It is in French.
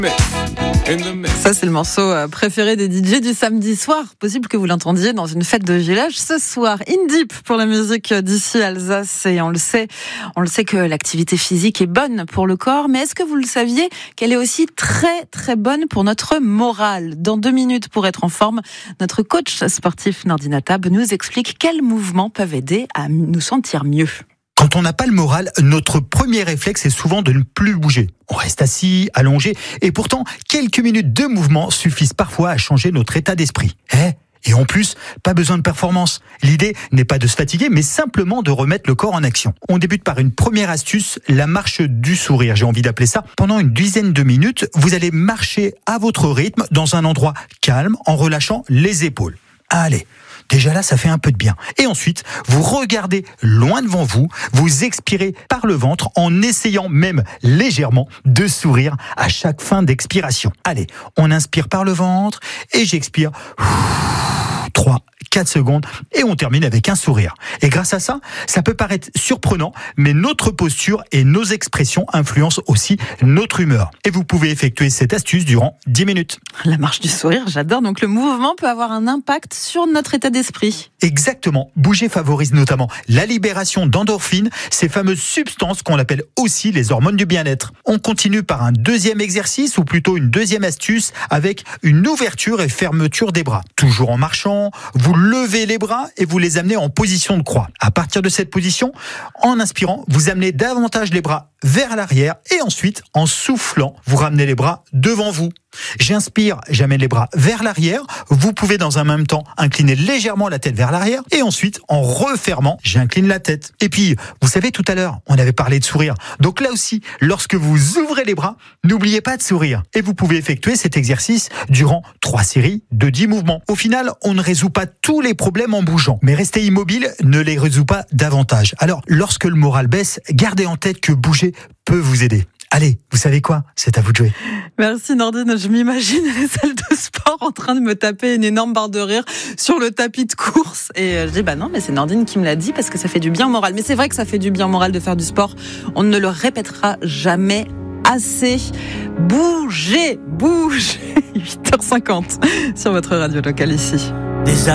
Ça, c'est le morceau préféré des DJ du samedi soir. Possible que vous l'entendiez dans une fête de village ce soir. In Deep pour la musique d'ici Alsace. Et on le sait que l'activité physique est bonne pour le corps. Mais est-ce que vous le saviez qu'elle est aussi très, très bonne pour notre morale? Dans 2 minutes, pour être en forme, notre coach sportif Nordine Atab nous explique quels mouvements peuvent aider à nous sentir mieux. Quand on n'a pas le moral, notre premier réflexe est souvent de ne plus bouger. On reste assis, allongé, et pourtant, quelques minutes de mouvement suffisent parfois à changer notre état d'esprit. Et en plus, pas besoin de performance. L'idée n'est pas de se fatiguer, mais simplement de remettre le corps en action. On débute par une première astuce, la marche du sourire, j'ai envie d'appeler ça. Pendant une dizaine de minutes, vous allez marcher à votre rythme dans un endroit calme en relâchant les épaules. Allez, déjà là, ça fait un peu de bien. Et ensuite, vous regardez loin devant vous, vous expirez par le ventre en essayant même légèrement de sourire à chaque fin d'expiration. Allez, on inspire par le ventre et j'expire 3, 4 secondes et on termine avec un sourire. Et grâce à ça, ça peut paraître surprenant, mais notre posture et nos expressions influencent aussi notre humeur. Et vous pouvez effectuer cette astuce durant 10 minutes. La marche du sourire, j'adore. Donc le mouvement peut avoir un impact sur notre état d'esprit. Exactement. Bouger favorise notamment la libération d'endorphines, ces fameuses substances qu'on appelle aussi les hormones du bien-être. On continue par un deuxième exercice, ou plutôt une deuxième astuce, avec une ouverture et fermeture des bras. Toujours en marchant, vous levez les bras et vous les amenez en position de croix. À partir de cette position, en inspirant, vous amenez davantage les bras vers l'arrière et ensuite, en soufflant, vous ramenez les bras devant vous. J'inspire, j'amène les bras vers l'arrière. Vous pouvez dans un même temps incliner légèrement la tête vers l'arrière et ensuite, en refermant, j'incline la tête. Et puis, vous savez, tout à l'heure, on avait parlé de sourire. Donc là aussi, lorsque vous ouvrez les bras, n'oubliez pas de sourire. Et vous pouvez effectuer cet exercice durant 3 séries de 10 mouvements. Au final, on ne résout pas tous les problèmes en bougeant, mais rester immobile ne les résout pas davantage. Alors, lorsque le moral baisse, gardez en tête que bouger peut vous aider. Allez, vous savez quoi? C'est à vous de jouer. Merci Nordine, je m'imagine les salles de sport en train de me taper une énorme barre de rire sur le tapis de course. Et je dis, non, mais c'est Nordine qui me l'a dit parce que ça fait du bien au moral. Mais c'est vrai que ça fait du bien au moral de faire du sport. On ne le répétera jamais assez. Bougez 8h50 sur votre radio locale ici.